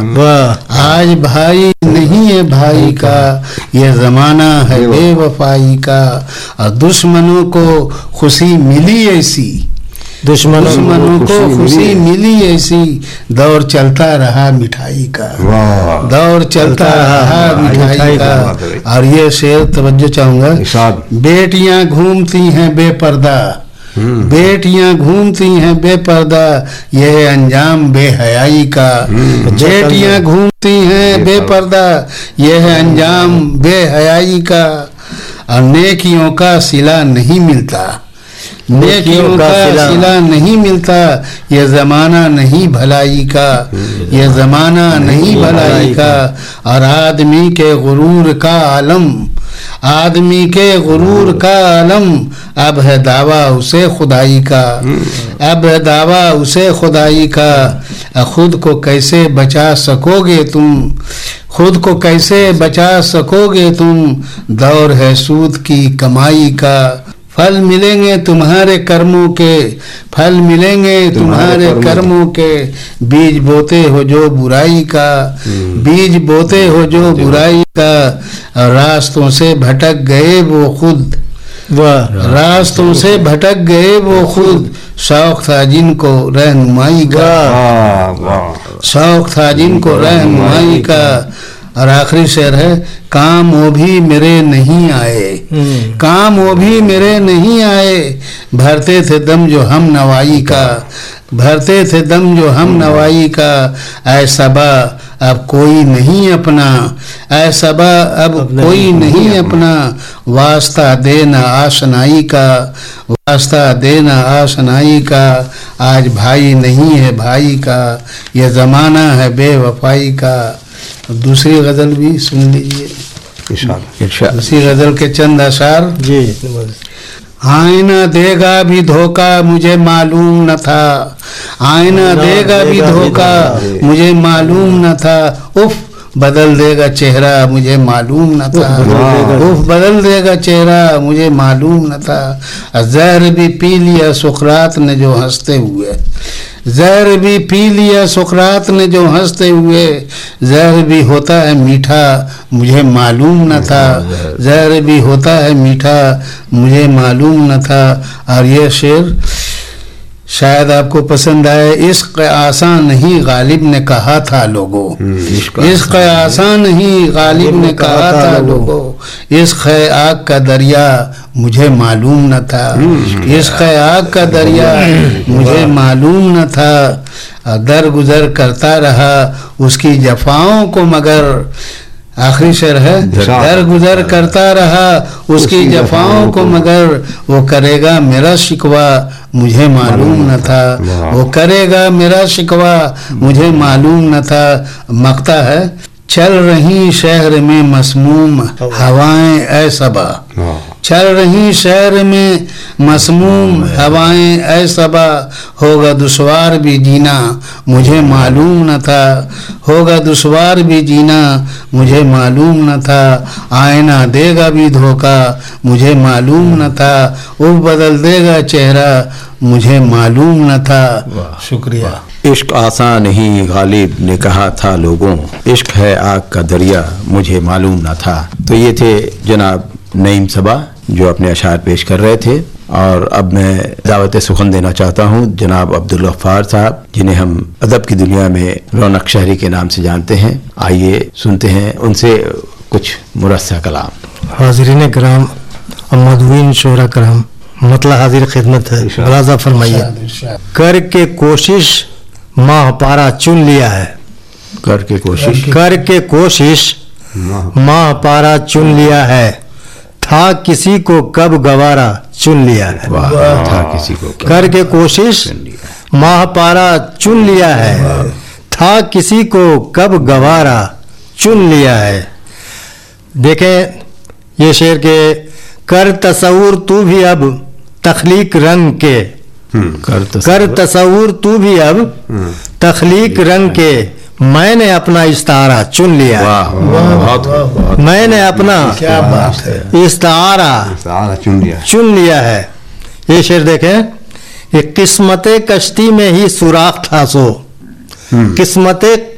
वाह। आज भाई नहीं है भाई का, ये जमाना है बेवफाई का। और दुश्मनों को खुशी मिली ऐसी, दुश्मनों को खुशी मिली ऐसी, दौर चलता रहा मिठाई का, दौर चलता रहा मिठाई का। और ये शेर तवज्जो चाहूंगा, बेटियां घूमती हैं बेपर्दा, बेटियां घूमती हैं बेपर्दा, यह अंजाम बेहयाई का। बेटियां घूमती हैं बेपर्दा, यह अंजाम बेहयाई का। और नेकियों का सिला नहीं मिलता, नेकियों का सिला नहीं मिलता, यह जमाना नहीं भलाई का, यह जमाना नहीं भलाई का। और आदमी के गुरूर का आलम, आदमी के गुरूर का आलम, अब है दावा उसे खुदाई का, अब है दावा उसे खुदाई का। खुद को कैसे बचा सकोगे तुम, खुद को कैसे बचा सकोगे तुम, दौर है सूद की कमाई का। फल मिलेंगे तुम्हारे कर्मों के, फल मिलेंगे तुम्हारे कर्मों के, बीज बोते हो जो बुराई का, बीज बोते हो जो बुराई का। और रास्तों से भटक गए वो खुद, रास्तों से भटक गए वो खुद, शौक था जिनको रहनुमाई का, शौक था जिनको रहनुमाई का। और आखिरी शेर है, काम वो भी मेरे नहीं आए, काम वो भी मेरे नहीं आए, भरते थे दम जो हम नवाई का, भरते थे दम जो हम नवाई का। ऐसा बा अब कोई नहीं अपना, ऐसा बा अब कोई नहीं अपना, वास्ता देना आशनाई का, वास्ता देना आशनाई का। आज भाई नहीं है भाई का, यह जमाना है बेवफाई का। दूसरी गजल भी सुन लीजिए, उसी गजल के चंद अशार जी। आईना देगा भी धोखा मुझे मालूम न था, आईना देगा भी धोखा मुझे मालूम न था, उफ बदल देगा चेहरा मुझे मालूम न था, उफ बदल देगा चेहरा मुझे मालूम न था। जहर भी पी लिया सुकरात ने जो हंसते हुए, जहर भी पी लिया सुकरात ने जो हंसते हुए, जहर भी होता है मीठा मुझे मालूम न था, जहर भी होता है मीठा मुझे मालूम न था। और ये शेर शायद आपको पसंद आए। इश्क आसान नहीं गालिब ने कहा था लोगों, इश्क आसान नहीं गालिब ने कहा था लोगों, इश्क है आग का दरिया मुझे मालूम न था, इश्क है आग का दरिया मुझे मालूम न था। दर गुजर करता रहा उसकी जफाओं को मगर, आखिरी शेर है, दर गुजर करता रहा उसकी जफाओं को मगर, वो करेगा मेरा शिकवा मुझे मालूम न था, वो करेगा मेरा शिकवा मुझे मालूम न था। मकता है, चल रही शहर में मसमूम हवाएं ऐ सबा, चल रही शहर में मसमूम हवाएं ऐ सबा, होगा दुश्वार भी जीना मुझे मालूम न था, होगा दुश्वार भी जीना मुझे मालूम न था। आईना देगा भी धोखा मुझे मालूम न था, वो बदल देगा चेहरा मुझे मालूम न था। शुक्रिया। इश्क आसान नहीं गालिब ने कहा था लोगों, इश्क है आग का दरिया मुझे मालूम न था। तो ये थे जनाब नईम सबा जो अपने अशार पेश कर रहे थे। और अब मैं दावत सुखन देना चाहता हूँ जनाब अब्दुल गफ्फार साहब, जिन्हें हम अदब की दुनिया में रौनक शहरी के नाम से जानते हैं। आइए सुनते हैं उनसे कुछ मुरस्सा कलाम। हाज़रीन कराम और मदवीन शोरा कराम, मतलब हाजिर खिदमत है, मुलाज़ा फरमाइए। करके कोशिश माह पारा चुन लिया है, करके कोशिश, करके कोशिश माह पारा चुन लिया है, था किसी को कब गवारा चुन लिया है। था किसी को करके कोशिश माह पारा चुन लिया है, था किसी को कब गवारा चुन लिया है। देखें ये शेर के, कर तसव्वुर तू भी अब तख्लीक रंग के, कर तसव्वुर तू भी अब तख्लीक रंग के, मैंने अपना इस्तारा चुन लिया, मैंने अपना इस्तारा चुन लिया है। ये शेर देखें, ये किस्मते कश्ती में ही सुराख था सो, किस्मते